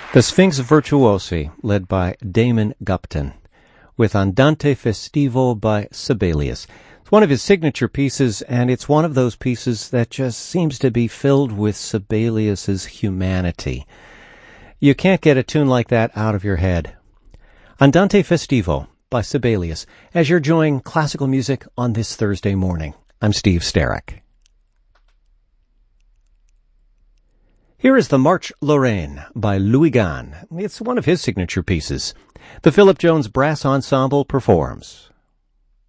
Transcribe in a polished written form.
The Sphinx Virtuosi, led by Damon Gupton, with Andante Festivo by Sibelius. It's one of his signature pieces, and it's one of those pieces that just seems to be filled with Sibelius's humanity. You can't get a tune like that out of your head. Andante Festivo by Sibelius, as you're enjoying classical music on this Thursday morning. I'm Steve Starrick. Here is the Marche Lorraine by Louis Gahn. It's one of his signature pieces. The Philip Jones Brass Ensemble performs.